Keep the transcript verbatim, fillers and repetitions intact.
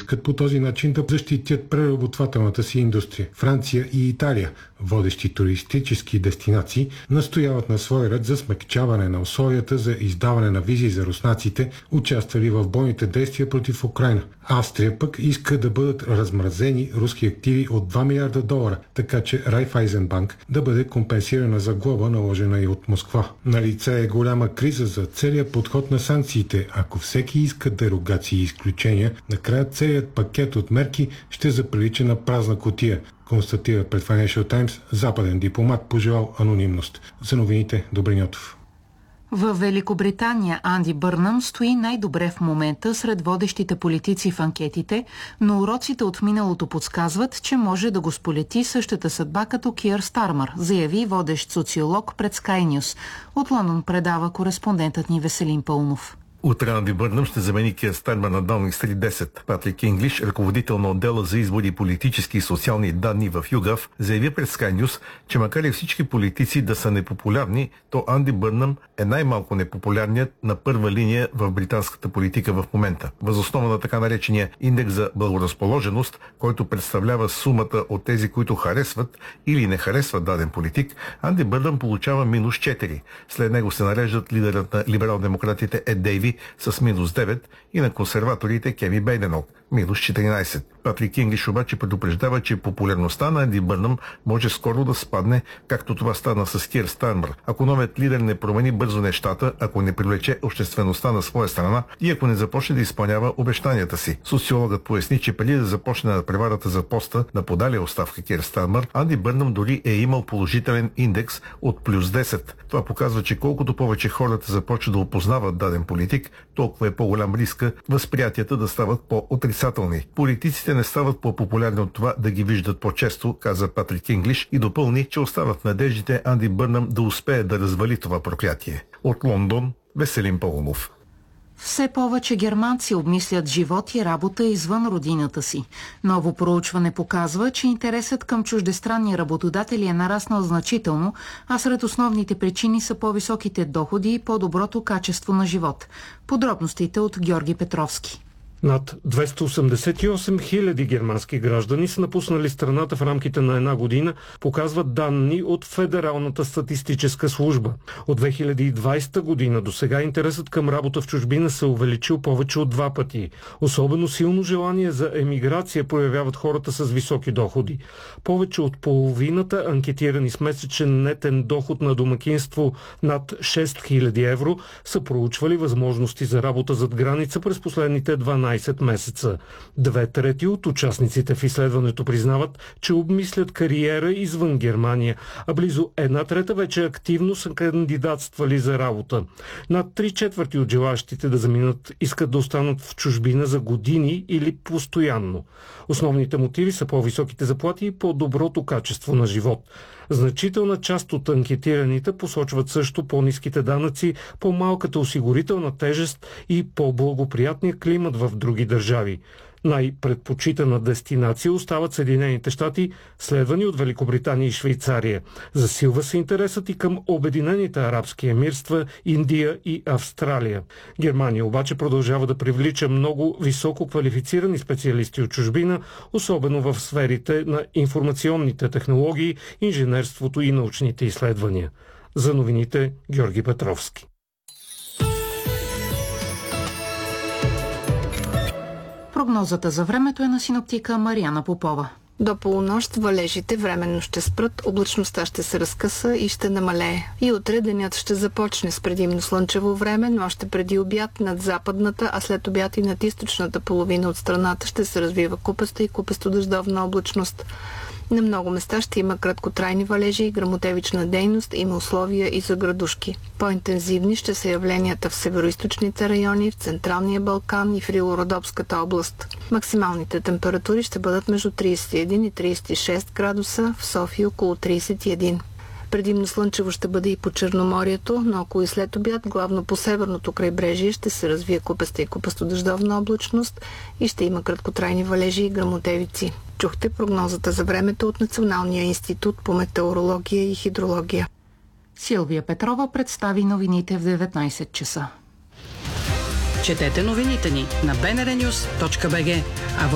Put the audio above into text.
искат по този начин да защитят преработвателната си индустрия. Франция и Италия, водещи туристически дестинации, настояват на свой ред за смекчаване на условията за издаване на визи за руснаците, участвали в бойните действия против Украйна. Австрия пък иска да бъдат размразени руски активи от два милиарда долара, така че Райфайзенбанк да бъде компенсирана за глоба, наложена и от Москва. На лице е голяма криза за целият подход на санкциите. Ако всеки иска дерогации и изключения, накрая целият пакет от мерки ще заприлича на празна кутия, констатира пред Financial Times западен дипломат, пожелал анонимност. За новините Добрин Йотов. В Великобритания Анди Бърнъм стои най-добре в момента сред водещите политици в анкетите, но уроците от миналото подсказват, че може да го сполети същата съдба като Киър Стармър, заяви водещ социолог пред Sky News. От Лондон предава кореспондентът ни Веселин Пълнов. Утре Анди Бърнъм ще замени Киър Стармър на Даунинг Стрит десет. Патрик Инглиш, ръководител на отдела за избори, политически и социални данни в ЮГАВ, заяви пред Sky News, че макар и всички политици да са непопулярни, то Анди Бърнъм е най-малко непопулярният на първа линия в британската политика в момента. Въз основа на така наречения индекс за благоразположеност, който представлява сумата от тези, които харесват или не харесват даден политик, Анди Бърнъм получава минус четири. След него се нареждат лидерът на либерал-демократите Ед Дейви с минус девет и на консерваторите Кеми Бейденок минус четиринайсет. Патрик Инглиш обаче предупреждава, че популярността на Анди Бърнъм може скоро да спадне, както това стана с Киър Стармър, ако новият лидер не промени бързо нещата, ако не привлече обществеността на своя страна и ако не започне да изпълнява обещанията си. Социологът поясни, че преди да започне преварата за поста на подалия оставка Киър Стармър, Анди Бърнъм дори е имал положителен индекс от плюс десет. Това показва, че колкото повече хората започват да опознават даден политик, толкова е по-голям риска възприятията да стават по-отрицателни. Политиците не стават по-популярни от това да ги виждат по-често, каза Патрик Инглиш и допълни, че остават надеждите Анди Бърнъм да успее да развали това проклятие. От Лондон, Веселин Пълнов. Все повече германци обмислят живот и работа извън родината си. Ново проучване показва, че интересът към чуждестранни работодатели е нараснал значително, а сред основните причини са по-високите доходи и по-доброто качество на живот. Подробностите от Георги Петровски. Над двеста осемдесет и осем хиляди германски граждани са напуснали страната в рамките на една година, показват данни от Федералната статистическа служба. От две хиляди и двайсета година до сега интересът към работа в чужбина се увеличил повече от два пъти. Особено силно желание за емиграция проявяват хората с високи доходи. Повече от половината анкетирани с месечен нетен доход на домакинство над шест хиляди евро са проучвали възможности за работа зад граница през последните дванайсет месеца. Две трети от участниците в изследването признават, че обмислят кариера извън Германия, а близо една трета вече активно са кандидатствали за работа. Над три четвърти от желащите да заминат искат да останат в чужбина за години или постоянно. Основните мотиви са по-високите заплати и по-доброто качество на живот. Значителна част от анкетираните посочват също по-ниските данъци, по-малката осигурителна тежест и по-благоприятния климат в други държави. Най-предпочитана дестинация остават Съединените щати, следвани от Великобритания и Швейцария. Засилва се интересът и към Обединените арабски емирства, Индия и Австралия. Германия обаче продължава да привлича много високо квалифицирани специалисти от чужбина, особено в сферите на информационните технологии, инженерството и научните изследвания. За новините Георги Петровски. Прогнозата за времето е на синоптика Мариана Попова. До полунощ валежите временно ще спрат, облачността ще се разкъса и ще намалее. И утре денят ще започне с предимно слънчево време, но още преди обяд над западната, а след обяд и над източната половина от страната ще се развива купеста и купесто-дъждовна облачност. На много места ще има краткотрайни валежи и гръмотевична дейност, има условия и за градушки. По-интензивни ще са явленията в североизточните райони, в Централния Балкан и в Рило-Родопската област. Максималните температури ще бъдат между трийсет и един и трийсет и шест градуса, в София около трийсет и един. Предимно слънчево ще бъде и по Черноморието, но около и след обяд, главно по северното крайбрежие, ще се развие купеста и купесто-дъждовна облачност и ще има краткотрайни валежи и гръмотевици. Чухте прогнозата за времето от Националния институт по метеорология и хидрология. Силвия Петрова представи новините в деветнайсет часа. Четете новините ни на би ен ар нюз точка би джи, а